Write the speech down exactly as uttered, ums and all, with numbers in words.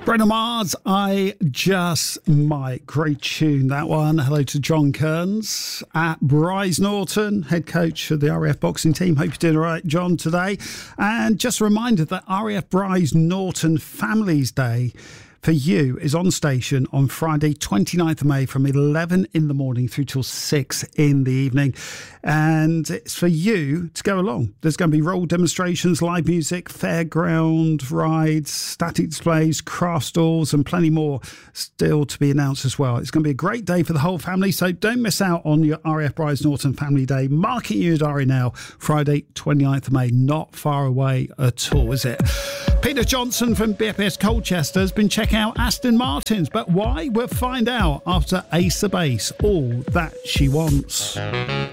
Bruno Mars, I Just Might. Great tune, that one. Hello to John Kearns at Bryce Norton, head coach of the R A F boxing team. Hope you're doing all right, John, today. And just a reminder that R A F Bryce Norton Families Day for you is on station on Friday, twenty-ninth of May from eleven in the morning through till six in the evening. And it's for you to go along. There's going to be role demonstrations, live music, fairground rides, static displays, craft stalls, and plenty more still to be announced as well. It's going to be a great day for the whole family, so don't miss out on your R A F Bryce Norton Family Day. Mark it in your diary now, Friday, twenty-ninth of May. Not far away at all, is it? Peter Johnson from B F S Colchester has been checking out Aston Martins, but why? We'll find out after Ace of Base, All That She Wants.